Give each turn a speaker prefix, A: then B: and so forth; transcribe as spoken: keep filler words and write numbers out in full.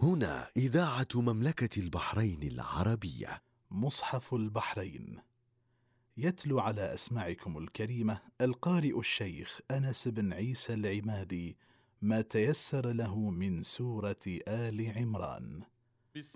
A: هنا إذاعة مملكة البحرين العربية.
B: مصحف البحرين. يتلو على أسماعكم الكريمة القارئ الشيخ أنس بن عيسى العمادي ما تيسر له من سورة آل عمران.